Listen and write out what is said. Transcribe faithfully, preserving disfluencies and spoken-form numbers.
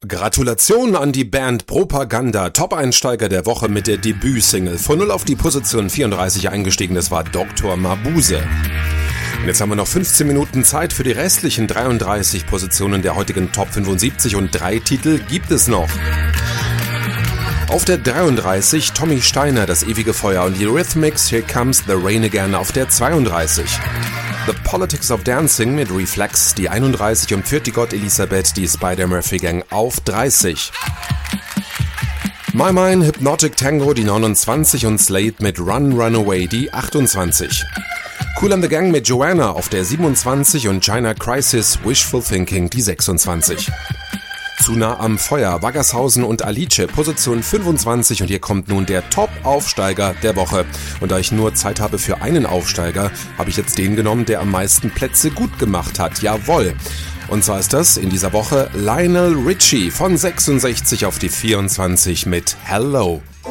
Gratulation an die Band Propaganda, Top-Einsteiger der Woche mit der Debütsingle. Von null auf die Position vierunddreißig eingestiegen, das war Doktor Mabuse. Und jetzt haben wir noch fünfzehn Minuten Zeit für die restlichen dreiunddreißig Positionen der heutigen Top fünfundsiebzig und drei Titel gibt es noch. Auf der dreiunddreißig Tommy Steiner, Das ewige Feuer und die Rhythmics, Here Comes the Rain Again auf der zweiunddreißig. The Politics of Dancing mit Reflex, die einunddreißig und Pfirti Gott Elisabeth, die Spider-Murphy Gang auf dreißig. My Mind, Hypnotic Tango, die neunundzwanzig und Slade mit Run Run Away, die achtundzwanzig. Kool and the Gang mit Joanna auf der siebenundzwanzig und China Crisis, Wishful Thinking, die sechsundzwanzig. Zu nah am Feuer, Waggershausen und Alice, Position fünfundzwanzig und hier kommt nun der Top-Aufsteiger der Woche. Und da ich nur Zeit habe für einen Aufsteiger, habe ich jetzt den genommen, der am meisten Plätze gut gemacht hat. Jawohl! Und zwar ist das in dieser Woche Lionel Richie von sechsundsechzig auf die vierundzwanzig mit Hello.